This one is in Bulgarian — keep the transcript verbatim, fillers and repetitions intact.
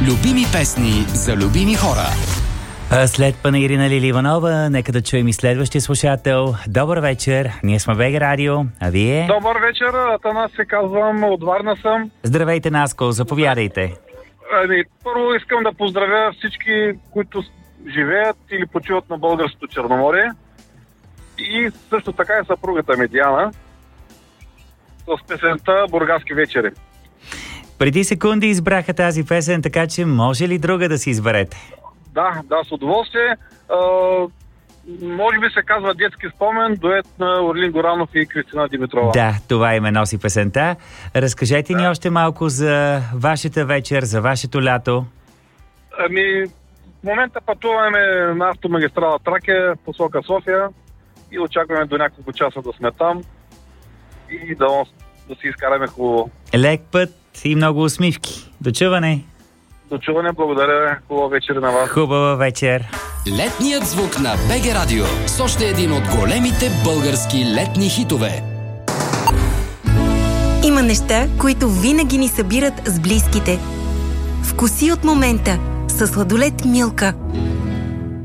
Любими песни за любими хора. След панаирина Лили Иванова, нека да чуем и следващия слушател. Добър вечер, ние сме БГ Радио, а вие? Добър вечер, Атанас се казвам, от Варна съм. Здравейте, Наско, заповядайте. Ами, първо искам да поздравя всички, които живеят или почиват на българското Черноморие. И също така и съпругата ми Диана с песента "Бургаски вечери". Преди секунди избраха тази песен, така че може ли друга да си изберете? Да, да, с удоволствие. А, може би се казва "Детски спомен", дует на Орлин Горанов и Кристина Димитрова. Да, това име носи песента. Разкажете ни още малко за вашата вечер, за вашето лято. Ами, в момента пътуваме на автомагистрала Тракия, посока София и очакваме до няколко часа да сме там и да, да си изкараме хубаво. Лек път и много усмивки. До чуване! До чуване, благодаря. Хубава вечер на вас. Хубава вечер. Летният звук на БГ Радио с още един от големите български летни хитове. Има неща, които винаги ни събират с близките. Вкуси от момента със сладолед Милка.